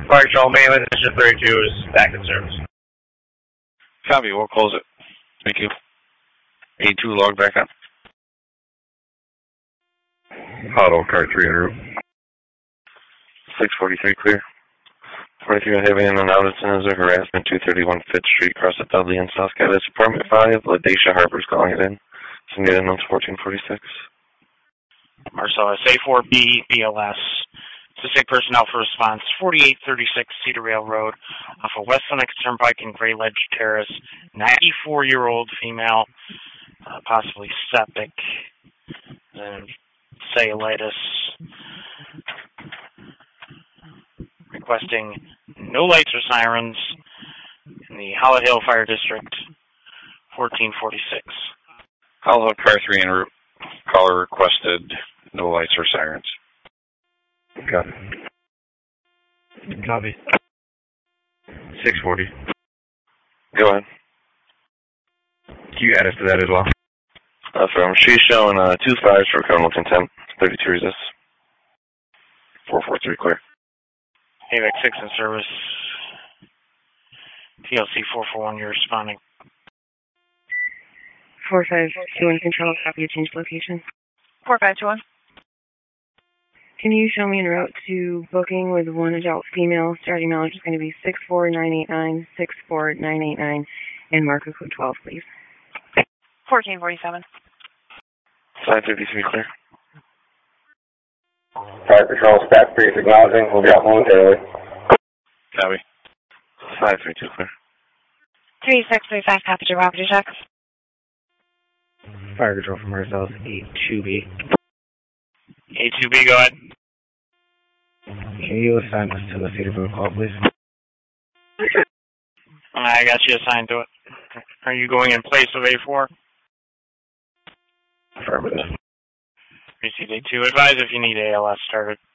Fire control, mainland District 32 is back in service. Copy, we'll close it. Thank you. A2 log back up. Auto car 3 en route. 643 clear. 43 heavy in and out of Sinister harassment, 231 5th Street, across the Dudley and South Caddis. Apartment 5, LaDacia Harper's calling it in. Some data notes 1446. Marcellus A4B BLS. Specific personnel for response 4836 Cedar Rail Road off of West Lennox Turnpike and Gray Ledge Terrace. 94-year-old female, possibly septic, and cellulitis. Requesting no lights or sirens in the Hollow Hill Fire District, 1446. Hollow car 3 en route. Caller requested no lights or sirens. Copy. Copy. 640. Go ahead. Can you add us to that as well? From she's showing 2 fires for criminal contempt, 32 resist. 443 clear. AVAC 6 in service. TLC 441, you're responding. 4521 control, copy, change location. 4521. Can you show me en route to booking with one adult female? Starting mileage is going to be 64989, 64989, and marker code 12, please. 1447. 553 clear. Fire control, staff brief acknowledging. We'll be out momentarily. Copy. 532 clear. 3635, copy to property check. Fire control from Marcellus A2B. A2B, go ahead. Can you assign us to the Cedarville call, please? I got you assigned to it. Are you going in place of A4? Affirmative. Received A2. Advise if you need ALS started.